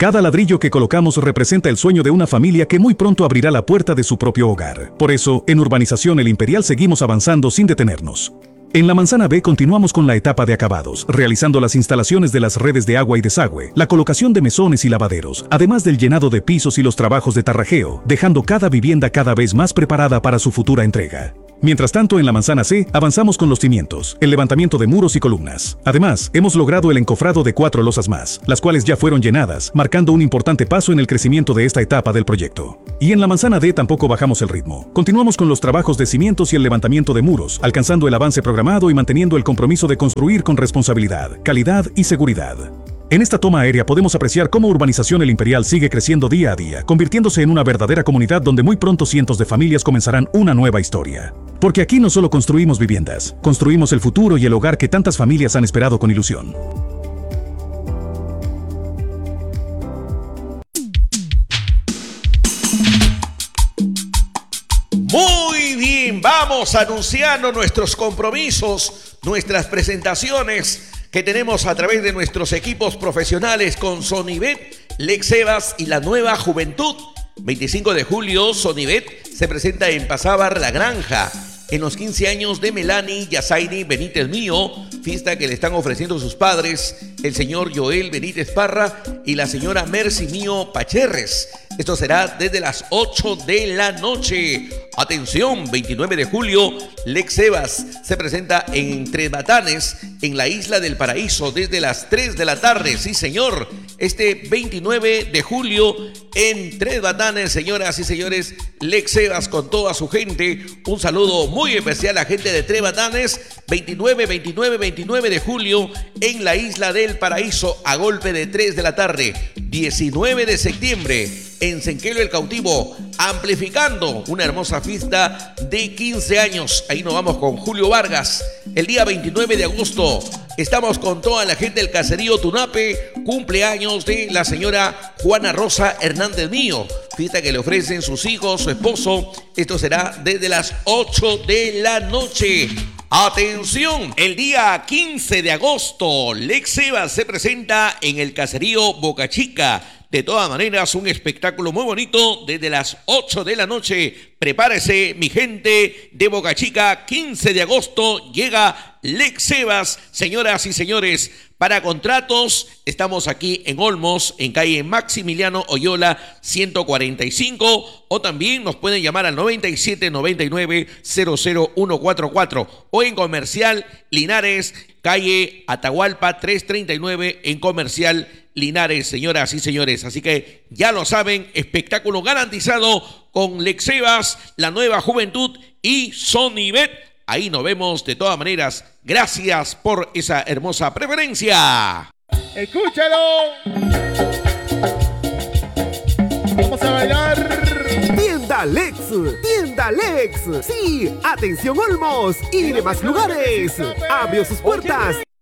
Cada ladrillo que colocamos representa el sueño de una familia que muy pronto abrirá la puerta de su propio hogar. Por eso, en Urbanización El Imperial seguimos avanzando sin detenernos. En la manzana B continuamos con la etapa de acabados, realizando las instalaciones de las redes de agua y desagüe, la colocación de mesones y lavaderos, además del llenado de pisos y los trabajos de tarrajeo, dejando cada vivienda cada vez más preparada para su futura entrega. Mientras tanto, en la manzana C, avanzamos con los cimientos, el levantamiento de muros y columnas. Además, hemos logrado el encofrado de 4 losas más, las cuales ya fueron llenadas, marcando un importante paso en el crecimiento de esta etapa del proyecto. Y en la manzana D tampoco bajamos el ritmo. Continuamos con los trabajos de cimientos y el levantamiento de muros, alcanzando el avance programado y manteniendo el compromiso de construir con responsabilidad, calidad y seguridad. En esta toma aérea podemos apreciar cómo Urbanización El Imperial sigue creciendo día a día, convirtiéndose en una verdadera comunidad donde muy pronto cientos de familias comenzarán una nueva historia. Porque aquí no solo construimos viviendas, construimos el futuro y el hogar que tantas familias han esperado con ilusión. Muy bien, vamos anunciando nuestros compromisos, nuestras presentaciones que tenemos a través de nuestros equipos profesionales con Sonibet, Lex Evas y la Nueva Juventud. 25 de julio, Sonibet se presenta en Pasábar La Granja, en los 15 años de Melanie Yazaini Benítez Mío, fiesta que le están ofreciendo sus padres, el señor Joel Benítez Parra y la señora Mercy Mío Pacherres. Esto será desde las 8 de la noche. Atención, 29 de julio, Lex Evas se presenta en Tres Batanes, en la Isla del Paraíso, desde las 3 de la tarde. Sí, señor, este 29 de julio en Tres Batanes, señoras y señores, Lex Evas con toda su gente. Un saludo muy especial a la gente de Tres Batanes. 29 de julio en la Isla del Paraíso, a golpe de 3 de la tarde. 19 de septiembre en Senquelo el Cautivo, amplificando una hermosa fiesta de 15 años. Ahí nos vamos con Julio Vargas. El día 29 de agosto estamos con toda la gente del caserío Tunape, cumpleaños de la señora Juana Rosa Hernández Mío, fiesta que le ofrecen sus hijos, su esposo. Esto será desde las 8 de la noche. Atención, el día 15 de agosto, Lex Evas se presenta en el caserío Boca Chica. De todas maneras, un espectáculo muy bonito desde las 8 de la noche. Prepárese, mi gente de Boca Chica, 15 de agosto llega Lex Evas. Señoras y señores, para contratos, estamos aquí en Olmos, en calle Maximiliano Oyola, 145, o también nos pueden llamar al 9799-00144, o en Comercial Linares, calle Atahualpa 339, en Comercial Linares, señoras y señores. Así que ya lo saben, espectáculo garantizado con Lex Evas, la Nueva Juventud y Sonibet. Ahí nos vemos de todas maneras. Gracias por esa hermosa preferencia. ¡Escúchalo! Vamos a bailar. Tienda Lex, Tienda Lex. Sí, atención Olmos y demás lugares. Abrió sus puertas